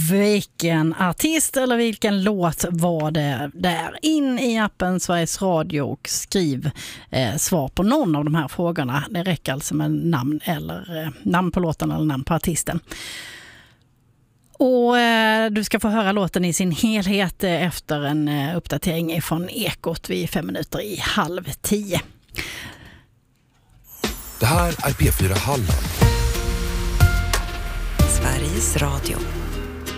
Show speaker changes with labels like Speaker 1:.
Speaker 1: vilken artist eller vilken låt var det där? In i appen Sveriges Radio och skriv svar på någon av de här frågorna. Det räcker alltså med namn eller namn på låten eller namn på artisten. Och du ska få höra låten i sin helhet efter en uppdatering från Ekot vid 9:05.
Speaker 2: Det här är P4 Halland.
Speaker 3: Sveriges Radio.